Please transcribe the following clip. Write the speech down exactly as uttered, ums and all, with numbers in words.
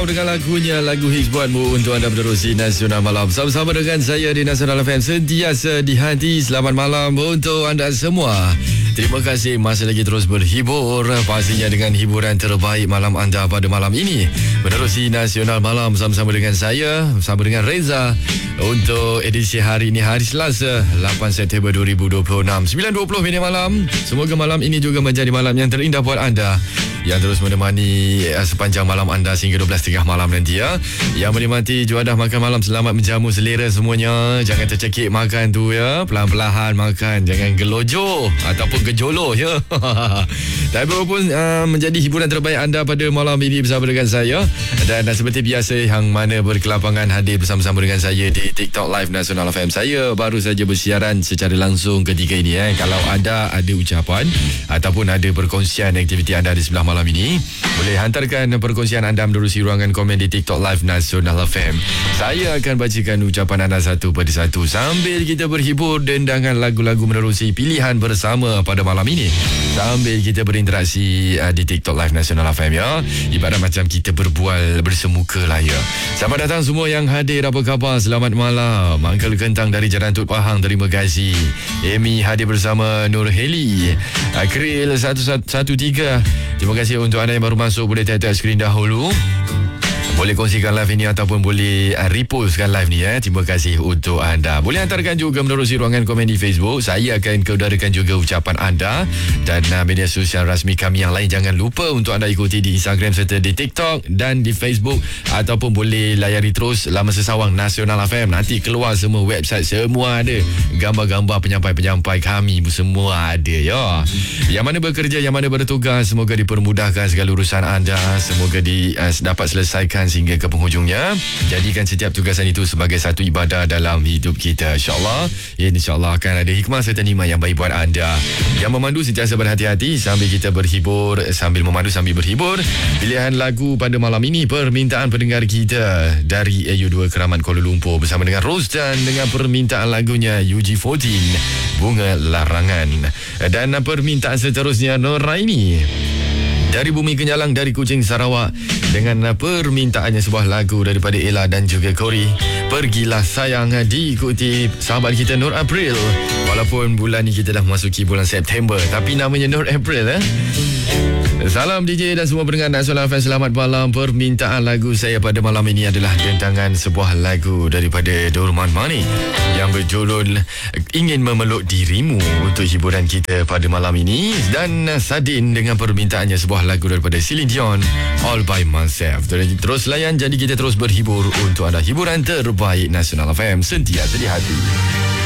Dengan lagunya, lagu hits buatmu untuk anda menerusi Nasional Malam. Sama-sama dengan saya di Nasional F M, sentiasa di hati. Selamat malam untuk anda semua. Terima kasih masih lagi terus berhibur, pastinya dengan hiburan terbaik malam anda pada malam ini. Menerusi Nasional Malam sama-sama dengan saya, bersama dengan Reza, untuk edisi hari ini, hari Selasa, lapan September dua ribu dua puluh enam, sembilan dua puluh minit malam. Semoga malam ini juga menjadi malam yang terindah buat anda, yang terus menemani uh, sepanjang malam anda sehingga dua belas tiga puluh malam nanti ya. Yang menikmati juadah makan malam, selamat menjamu selera semuanya. Jangan tercekik makan tu ya, perlahan-perlahan makan, jangan gelojo ataupun gejolo ya. Tapi apapun uh, menjadi hiburan terbaik anda pada malam ini bersama dengan saya. Dan uh, seperti biasa, yang mana berkelapangan hadir bersama-sama dengan saya di TikTok Live Nasional F M. Saya baru saja bersiaran secara langsung ketika ini eh. Kalau ada ada ucapan ataupun ada perkongsian aktiviti anda di sebelah malam ini, boleh hantarkan perkongsian anda menerusi ruangan komen di TikTok Live Nasional F M. Saya akan bacakan ucapan anda satu per satu sambil kita berhibur dengan lagu-lagu menerusi pilihan bersama pada malam ini, sambil kita berinteraksi uh, di TikTok Live Nasional F M ya. Ibarat macam kita berbual bersemuka lah ya. Selamat datang semua yang hadir, apa khabar? Selamat malam. Uncle Kentang dari Jalan Tut Pahang, terima kasih. Amy hadir bersama Nur Heli. Akril satu satu tiga, terima kasih untuk anda yang baru masuk. Boleh tap-tap skrin dahulu, boleh kongsikan live ini ataupun boleh uh, repostkan live ni eh. Terima kasih untuk anda. Boleh hantarkan juga menerusi ruangan komen di Facebook. Saya akan keudarakan juga ucapan anda. Dan uh, media sosial rasmi kami yang lain, jangan lupa untuk anda ikuti di Instagram serta di TikTok dan di Facebook. Ataupun boleh layari terus laman sesawang Nasional F M. Nanti keluar semua website, semua ada gambar-gambar penyampai-penyampai kami, semua ada ya. Yang mana bekerja, yang mana bertugas, semoga dipermudahkan segala urusan anda. Semoga di, uh, dapat selesaikan sehingga ke penghujungnya. Jadikan setiap tugasan itu sebagai satu ibadah dalam hidup kita, insyaAllah. InsyaAllah akan ada hikmah serta nikmat yang baik buat anda. Yang memandu sentiasa berhati-hati sambil kita berhibur, sambil memandu sambil berhibur. Pilihan lagu pada malam ini permintaan pendengar kita dari A U dua Keramat Kuala Lumpur bersama dengan Rosdan dengan permintaan lagunya U G empat belas, Bunga Larangan. Dan permintaan seterusnya Noraini dari Bumi Kenyalang, dari Kuching, Sarawak, dengan permintaannya sebuah lagu daripada Ella dan juga Kori, Pergilah Sayang, diikuti sahabat kita Nur April. Walaupun bulan ni kita dah memasuki bulan September, tapi namanya Nur April eh. Salam D J dan semua pendengar Nasional F M, selamat malam. Permintaan lagu saya pada malam ini adalah dentangan sebuah lagu daripada Dorman Mani yang berjudul Ingin Memeluk Dirimu untuk hiburan kita pada malam ini. Dan Sadin dengan permintaannya sebuah lagu daripada Celine Dion, All By Myself. Terus layan, jadi kita terus berhibur untuk anda. Hiburan terbaik Nasional F M, sentiasa di hati.